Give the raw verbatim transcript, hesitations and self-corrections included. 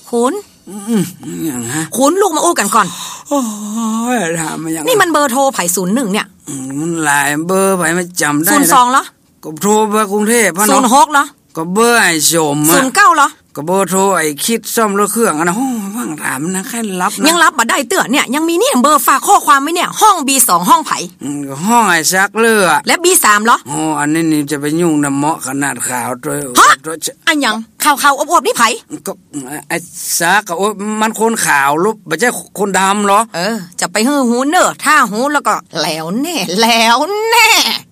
คุณอืมอย่างฮะคุณลูกมาอู้กันก่อนโอ้ยถามมาอย่างนี่มันเบอร์โทรไผ่ศูนย์หนึ่งเนี่ยมันหลายเบอร์ไปไม่จำได้ศูนย์สองเหรอก็โทรไปกรุงเทพพ่อเนาะศูนย์หกเหรอก็เบอร์ไอ้ชมศูนย์เก้าเหรอก็เบอร์โทรไอ้คิดซ่อมรถเครื่องอ่ะนะโอ้ฟังถามนะแค่รับนะยังรับมาได้เตื้อเนี่ยยังมีเนี่ยเบอร์ฝากข้อความไว้เนี่ยห้อง บี สอง ห้องไผ่ห้องไอ้ซักเลือและ บี สาม เหรออ๋ออันนี้นี่จะไปยุ่งน้ำเหมาะขนาดขาวตัวฮะอันยังขาวๆอบๆนี่ไผ่ก็ไอ้ซักก็โอ้มันคนขาวลูกไม่ใช่คนดำเหรอเออจะไปฮื้อหูเนอะถ้าหูแล้วก็แล้วแน่แล้วแน่